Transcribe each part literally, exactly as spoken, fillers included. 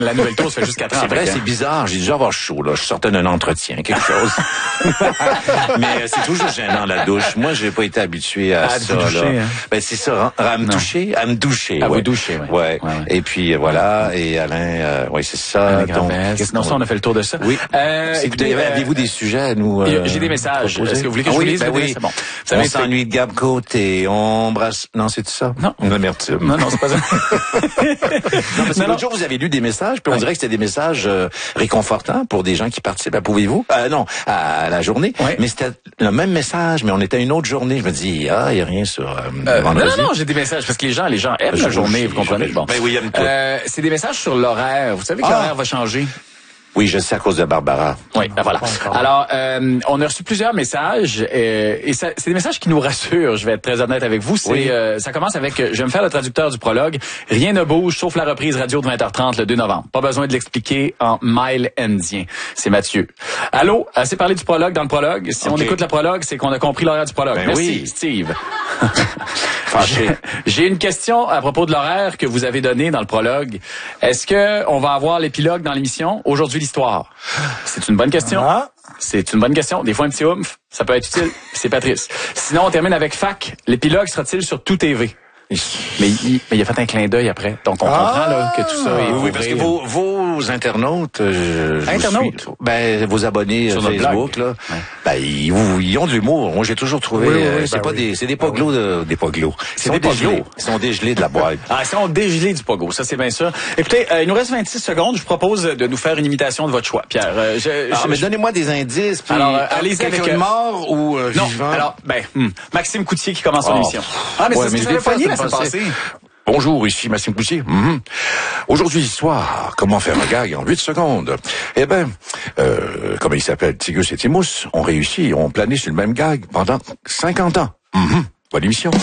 La nouvelle tour, ça fait juste quatre ans. C'est vrai, c'est bizarre. J'ai dû avoir chaud, là. Je sortais d'un entretien, quelque chose. Mais euh, c'est toujours gênant, la douche. Moi, j'ai pas été habitué à, à ça, doucher, là. Hein? Ben, c'est ça. À me toucher, à me doucher. À ouais. vous doucher, oui. Ouais. ouais. Et puis, euh, voilà. Et Alain, euh, oui, c'est ça. Donc, non, ça, on a fait le tour de ça. Oui. Euh, écoutez, euh, avez-vous des sujets à nous, euh, j'ai des messages. Proposer? Est-ce que vous voulez que je ah, vous oui, lise? Ben oui. Bon. Ça on s'ennuie de Gab Côté. On brasse, non, c'est ça? Non. Une amertume. Non, non, c'est pas ça. Non, parce que l'autre jour, vous avez lu des messages, puis on dirait que c'était des messages euh, réconfortants pour des gens qui participent à Pouvez-vous? Euh, non, à, à la journée. Ouais. Mais c'était le même message, mais on était à une autre journée. Je me dis, ah, il n'y a rien sur euh, euh, vendredi. Non, non, non, j'ai des messages, parce que les gens, les gens aiment je la journée, vous comprenez? Bon. Ben oui, aime tout. Euh, c'est des messages sur l'horaire. Vous savez que ah. l'horaire va changer? Oui, je sais à cause de Barbara. Oui, ben voilà. Alors, euh, on a reçu plusieurs messages euh, et ça, c'est des messages qui nous rassurent. Je vais être très honnête avec vous. C'est, oui. euh, ça commence avec, je vais me faire le traducteur du prologue. Rien ne bouge sauf la reprise radio de vingt heures trente le deux novembre. Pas besoin de l'expliquer en mile indien. C'est Mathieu. Allô, assez parlé du prologue dans le prologue. Si okay. on écoute le prologue, c'est qu'on a compris l'horaire du prologue. Ben Merci, oui. Steve. J'ai une question à propos de l'horaire que vous avez donné dans le prologue. Est-ce que on va avoir l'épilogue dans l'émission? Aujourd'hui, l'histoire. C'est une bonne question. Ah. C'est une bonne question. Des fois, un petit oomph, ça peut être utile. C'est Patrice. Sinon, on termine avec Fac. L'épilogue sera-t-il sur Tout T V? Mais il, mais il a fait un clin d'œil après. Donc, on ah, comprend là, que tout ça est oui, parce que vos, vos internautes... Euh, internautes? Suis, ben, vos abonnés sur Facebook, là, ouais. ben, ils, ils ont de l'humour. Moi, j'ai toujours trouvé... Oui, oui, euh, c'est ben pas oui. des... C'est des poglos ben de... Des poglos. C'est des poglos. Ils sont dégelés de la boîte. Ah, ils sont dégelés du pogo. Ça, c'est bien ça. Écoutez, euh, il nous reste vingt-six secondes. Je vous propose de nous faire une imitation de votre choix, Pierre. Euh, je, ah, je, mais je... donnez-moi des indices. Puis alors, euh, allez-y avec... Quelqu'un mort ou euh, non, vivant? Alors, ben, hmm, Maxime Coutier qui commence son oh. émission. Ah, mais ouais, c'est ce que vous avez la semaine passée. Bonjour, ici Maxime Coutier. Mm-hmm. Aujourd'hui, histoire, comment faire un gag en huit secondes? Eh ben, euh, comme il s'appelle Tigus et Timous, on réussit, on planait sur le même gag pendant cinquante ans. Mm-hmm. Bonne émission.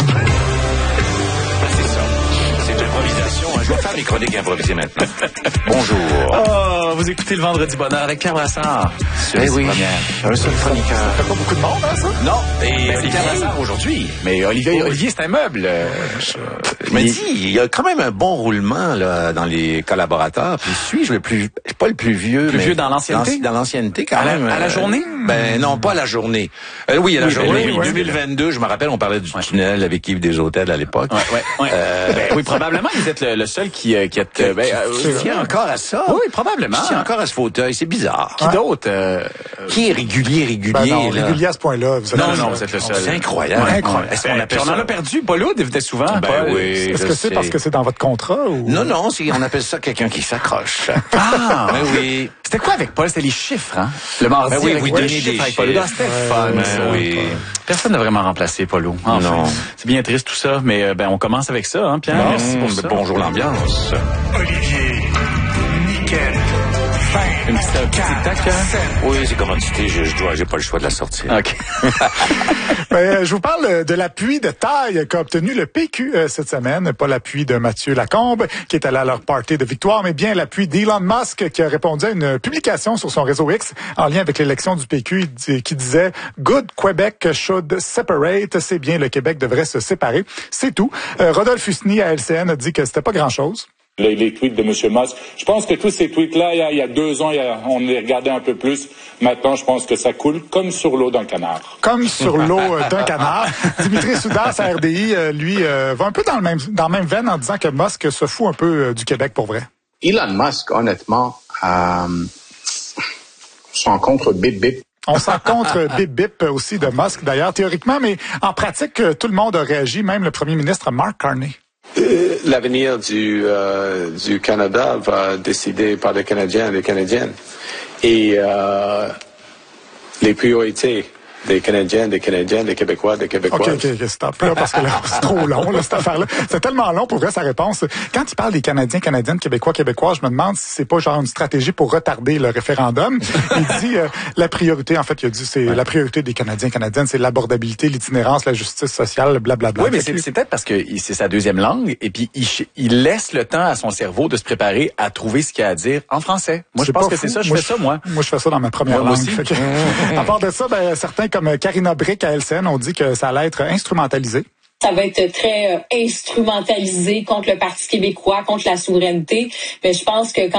Je vais faire mes chroniques improvisées maintenant. Bonjour. Oh, vous écoutez le Vendredi Bonheur avec Pierre Brassard. Eh oui, un seul chroniqueur. Ça fait pas beaucoup de monde, hein, ça? Non. Et ben, Olivier Brassard aujourd'hui. Mais Olivier, Olivier, c'est un meuble. Euh, je me dis, il y a quand même un bon roulement là dans les collaborateurs. Puis suis-je le plus, pas le plus vieux, plus mais vieux dans l'ancienneté. Dans, dans l'ancienneté quand à même. La, à la journée? Ben non, pas à la journée. Euh, oui, à la oui, journée. Ben, oui, deux mille vingt-deux, oui. Je me rappelle, on parlait du ouais. tunnel avec Yves des Hôtels à l'époque. Ouais, ouais, ouais. Euh, ben, oui, probablement, vous êtes le, le seul qui, euh, qui est. Euh, ben, euh, qui tient encore à ça? Oui, probablement. Qui tient encore à ce fauteuil, c'est bizarre. Qui ouais. d'autre? Euh, qui est régulier, régulier? Ben non, là. régulier à ce point-là. Vous non, non, vous êtes le seul. C'est incroyable. Ouais, incroyable. Est-ce qu'on appelle on ça? en a perdu. Paul Oud venait souvent. Ben Paul. oui. Est-ce que c'est sais. parce que c'est dans votre contrat ou? Non, non, c'est, on appelle ça quelqu'un qui s'accroche. Ah! Ben oui. C'était quoi avec Paul? C'était les chiffres, hein? Le mardi, ben oui, avec vous donnez des chiffres. Avec Paul. C'était ouais, fun, ben ça. Oui. Personne n'a vraiment remplacé Paulo. Enfin, non. C'est bien triste tout ça, mais ben on commence avec ça, hein, Pierre? Bon, merci pour ça. Bonjour l'ambiance. Olivier, nickel. Une petite tic-tac, hein? Oui, c'est commodité, je, je dois, j'ai pas le choix de la sortir. OK. ben, je vous parle de l'appui de taille qu'a obtenu le P Q euh, cette semaine. Pas l'appui de Mathieu Lacombe, qui est allé à leur party de victoire, mais bien l'appui d'Elon Musk, qui a répondu à une publication sur son réseau X en lien avec l'élection du P Q, qui disait « Good Quebec should separate ». C'est bien, le Québec devrait se séparer. C'est tout. Euh, Rodolphe Husny à L C N a dit que c'était pas grand-chose. Les, les tweets de M. Musk. Je pense que tous ces tweets-là, il y a, il y a deux ans, il y a, on les regardait un peu plus. Maintenant, je pense que ça coule comme sur l'eau d'un canard. Comme sur l'eau d'un canard. Dimitri Soudas, à R D I, euh, lui, euh, va un peu dans le même dans le même veine en disant que Musk se fout un peu euh, du Québec pour vrai. Elon Musk, honnêtement, euh, sont contre Bip Bip. On s'en contre Bip Bip aussi de Musk, d'ailleurs, théoriquement, mais en pratique, tout le monde a réagi, même le premier ministre Mark Carney. Euh, l'avenir du, euh, du Canada va décider par les Canadiens et les Canadiennes. Et euh, les priorités des Canadiens, des Canadiennes, des Québécois, des Québécoises. OK, OK, OK, stop là, parce que là, c'est trop long, là, cette affaire-là. C'est tellement long pour vrai, sa réponse. Quand il parle des Canadiens, Canadiennes, Québécois, Québécois, je me demande si c'est pas genre une stratégie pour retarder le référendum. Il dit, euh, la priorité, en fait, il a dit, c'est ouais. la priorité des Canadiens, Canadiennes, c'est l'abordabilité, l'itinérance, la justice sociale, blablabla. Oui, mais c'est, c'est peut-être parce que c'est sa deuxième langue, et puis il, il laisse le temps à son cerveau de se préparer à trouver ce qu'il y a à dire en français. Moi, je pense que fou. c'est ça, je moi, fais ça, moi. Moi, je fais ça dans ma première moi, langue. Moi aussi. Que, à part de ça, ben, certains comme Karina Brick à L C N ont dit que ça allait être instrumentalisé. ça va être très euh, instrumentalisé contre le Parti québécois, contre la souveraineté. Mais je pense que quand